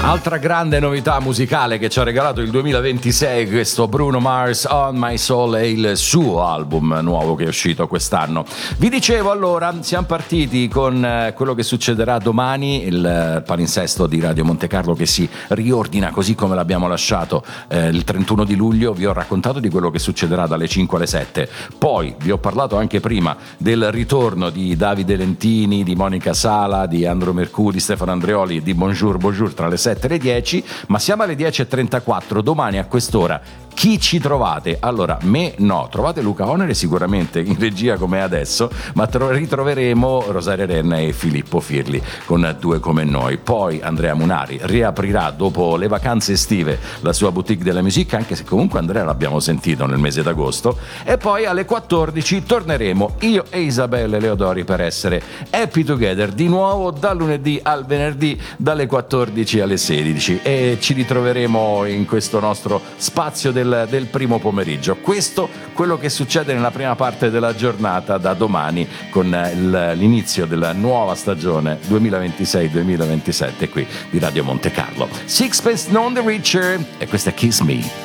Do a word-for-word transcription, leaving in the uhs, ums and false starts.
Altra grande novità musicale che ci ha regalato il duemilaventisei, questo Bruno Mars, On My Soul, è il suo album nuovo che è uscito quest'anno. Vi dicevo, allora, siamo partiti con quello che succederà domani, il palinsesto di Radio Monte Carlo che si riordina così come l'abbiamo lasciato eh, il trentuno di luglio. Vi ho raccontato di quello che succederà dalle cinque alle sette, poi vi ho parlato anche prima del ritorno di Davide Lentini, di Monica Sala, di Andro Mercuri, Stefano Andreoli, di Bonjour Bonjour tra le sette e le dieci, ma siamo alle dieci e trentaquattro. Domani a quest'ora chi ci trovate? Allora, me no, trovate Luca Onere sicuramente in regia come adesso, ma tro- ritroveremo Rosaria Renna e Filippo Firli con Due come noi. Poi Andrea Munari riaprirà dopo le vacanze estive la sua boutique della musica, anche se comunque Andrea l'abbiamo sentito nel mese d'agosto, e poi alle quattordici torneremo io e Isabelle Leodori per essere Happy Together di nuovo dal lunedì al venerdì dalle quattordici alle sedici, e ci ritroveremo in questo nostro spazio del del primo pomeriggio. Questo quello che succede nella prima parte della giornata da domani con il, l'inizio della nuova stagione duemilaventisei duemilaventisette qui di Radio Monte Carlo. Sixpence None the Richer, e questa è Kiss Me.